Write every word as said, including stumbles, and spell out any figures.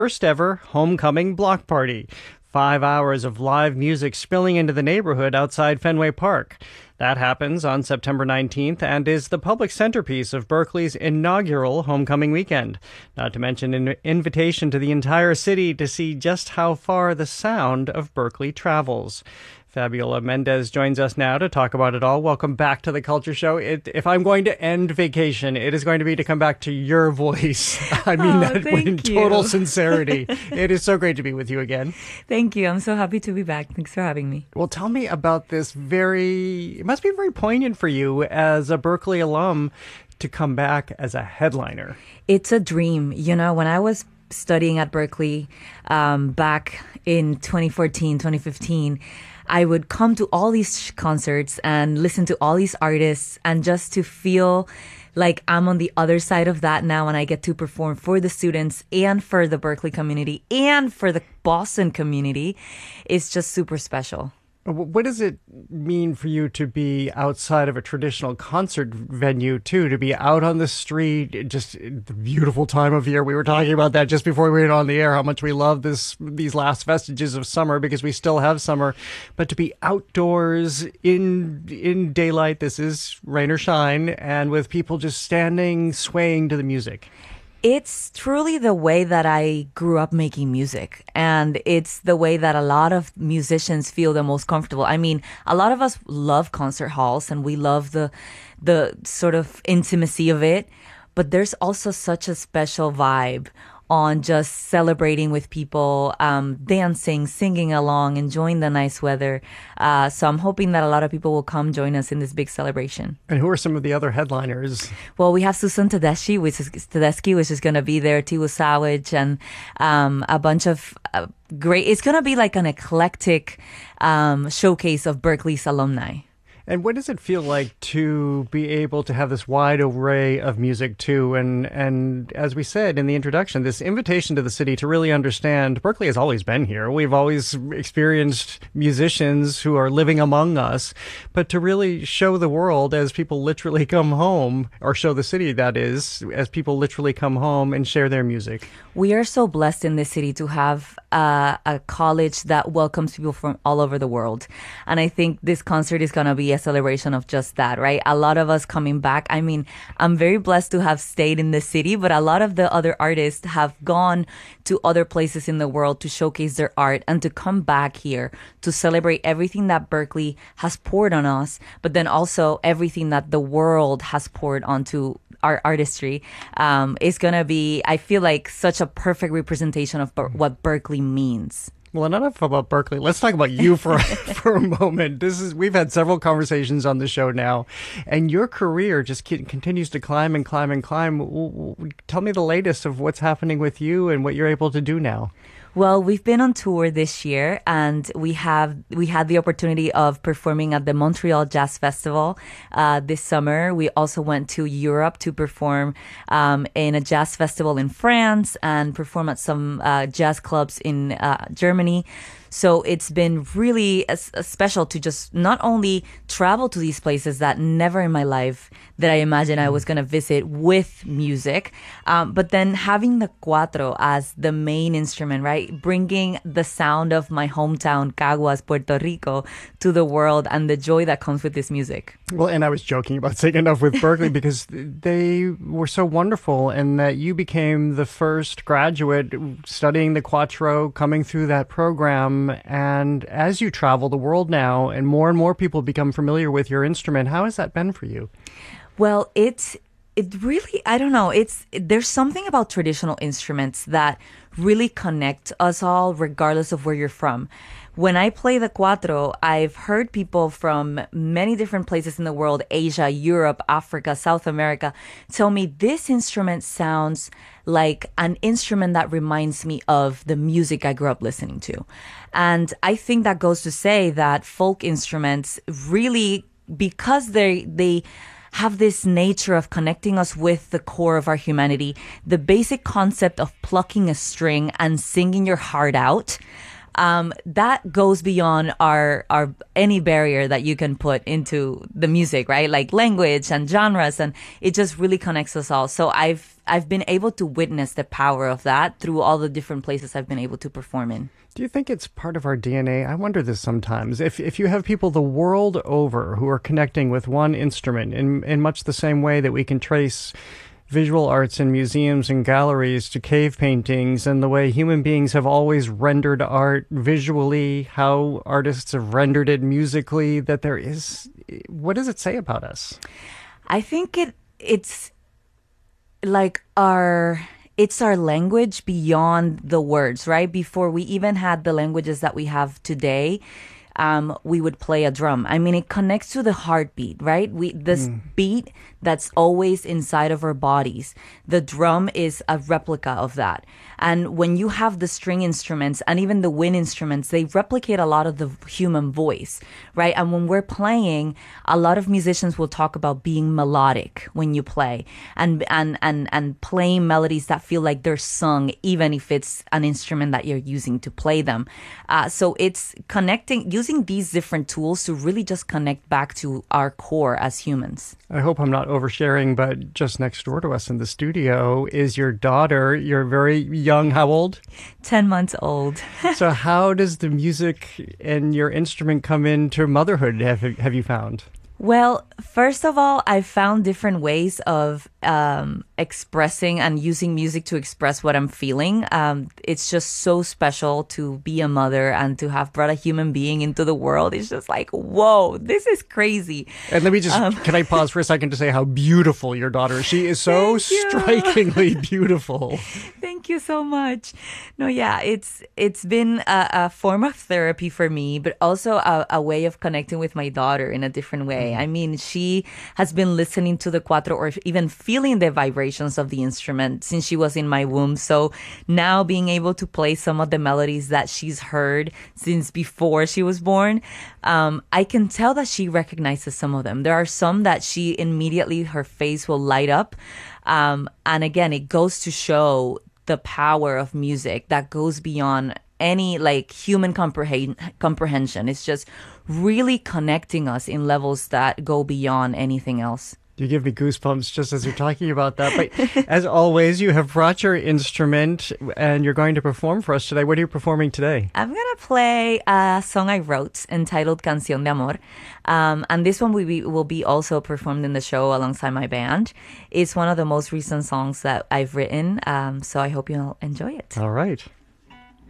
first ever homecoming block party. Five hours of live music spilling into the neighborhood outside Fenway Park. That happens on September nineteenth and is the public centerpiece of Berkeley's inaugural homecoming weekend. Not to mention an invitation to the entire city to see just how far the sound of Berkeley travels. Fabiola Mendez joins us now to talk about it all. Welcome back to the Culture Show. It, if I'm going to end vacation, it is going to be to come back to your voice. I mean oh, that in you. total sincerity. It is so great to be with you again. Thank you. I'm so happy to be back. Thanks for having me. Well, tell me about this very, it must be very poignant for you as a Berkeley alum to come back as a headliner. It's a dream. You know, when I was studying at Berkeley um, back in twenty fourteen, twenty fifteen, I would come to all these concerts and listen to all these artists, and just to feel like I'm on the other side of that now, and I get to perform for the students and for the Berkeley community and for the Boston community is just super special. What does it mean for you to be outside of a traditional concert venue, too, to be out on the street, just the beautiful time of year? We were talking about that just before we went on the air, how much we love this these last vestiges of summer because we still have summer. But to be outdoors in in daylight, this is rain or shine, and with people just standing, swaying to the music. It's truly the way that I grew up making music, and it's the way that a lot of musicians feel the most comfortable. I mean, a lot of us love concert halls and we love the the sort of intimacy of it, but there's also such a special vibe on just celebrating with people, um, dancing, singing along, enjoying the nice weather. Uh, so I'm hoping that a lot of people will come join us in this big celebration. And who are some of the other headliners? Well, we have Susan Tedeschi, which is Tedeschi, which is going to be there, Tiwu Savage, and um, a bunch of uh, great. It's going to be like an eclectic um, showcase of Berkeley's alumni. And what does it feel like to be able to have this wide array of music, too? And and as we said in the introduction, this invitation to the city to really understand Berkeley has always been here. We've always experienced musicians who are living among us. But to really show the world as people literally come home, or show the city, that is, as people literally come home and share their music. We are so blessed in this city to have uh, a college that welcomes people from all over the world. And I think this concert is going to be a celebration of just that, right? A lot of us coming back. I mean, I'm very blessed to have stayed in the city, but a lot of the other artists have gone to other places in the world to showcase their art and to come back here to celebrate everything that Berkeley has poured on us, but then also everything that the world has poured onto our artistry. Um, is going to be, I feel like, such a perfect representation of Ber- what Berkeley means. Well, enough about Berkeley. Let's talk about you for for a moment. This is we've had several conversations on the show now, and your career just continues to climb and climb and climb. Tell me the latest of what's happening with you and what you're able to do now. Well, we've been on tour this year, and we have we had the opportunity of performing at the Montreal Jazz Festival uh, this summer. We also went to Europe to perform um, in a jazz festival in France and perform at some uh, jazz clubs in uh, Germany. So it's been really a, a special to just not only travel to these places that never in my life that I imagined I was going to visit with music, um, but then having the cuatro as the main instrument, right? Bringing the sound of my hometown, Caguas, Puerto Rico, to the world and the joy that comes with this music. Well, and I was joking about saying enough with Berkeley because they were so wonderful, and that you became the first graduate studying the cuatro, coming through that program. And as you travel the world now and more and more people become familiar with your instrument, how has that been for you? Well, it's it really, I don't know, it's there's something about traditional instruments that really connect us all regardless of where you're from. When I play the cuatro, I've heard people from many different places in the world, Asia, Europe, Africa, South America, tell me this instrument sounds like an instrument that reminds me of the music I grew up listening to. And I think that goes to say that folk instruments really, because they they have this nature of connecting us with the core of our humanity, the basic concept of plucking a string and singing your heart out, um, that goes beyond our our any barrier that you can put into the music, right? Like language and genres, and it just really connects us all. So I've I've been able to witness the power of that through all the different places I've been able to perform in. Do you think it's part of our D N A? I wonder this sometimes. If if you have people the world over who are connecting with one instrument in in much the same way that we can trace visual arts in museums and galleries to cave paintings, and the way human beings have always rendered art visually, how artists have rendered it musically, that there is, what does it say about us? I think it it's like our it's our language beyond the words, right? Before we even had the languages that we have today, um, we would play a drum. I mean, it connects to the heartbeat, right? We this mm. beat that's always inside of our bodies. The drum is a replica of that. And when you have the string instruments and even the wind instruments, they replicate a lot of the human voice, right? And when we're playing, a lot of musicians will talk about being melodic when you play and and and and playing melodies that feel like they're sung, even if it's an instrument that you're using to play them. Uh, so it's connecting, using these different tools to really just connect back to our core as humans. I hope I'm not oversharing, but just next door to us in the studio is your daughter. You're very young. How old? ten months old. So how does the music and your instrument come into motherhood, have, have you found? Well, first of all, I've found different ways of um, expressing and using music to express what I'm feeling. Um, it's just so special to be a mother and to have brought a human being into the world. It's just like, whoa, this is crazy. And let me just, um, can I pause for a second to say how beautiful your daughter is? She is so strikingly beautiful. Thank you so much. No, yeah, it's it's been a, a form of therapy for me, but also a, a way of connecting with my daughter in a different way. I mean, she has been listening to the cuatro or even feeling the vibrations of the instrument since she was in my womb. So now being able to play some of the melodies that she's heard since before she was born, um, I can tell that she recognizes some of them. There are some that she immediately, her face will light up. Um, and again, it goes to show the power of music that goes beyond any like human comprehend- comprehension. It's just really connecting us in levels that go beyond anything else. You give me goosebumps just as you're talking about that. But as always, you have brought your instrument and you're going to perform for us today. What are you performing today? I'm going to play a song I wrote entitled Canción de Amor. Um, and this one will be, will be also performed in the show alongside my band. It's one of the most recent songs that I've written. Um, so I hope you'll enjoy it. All right.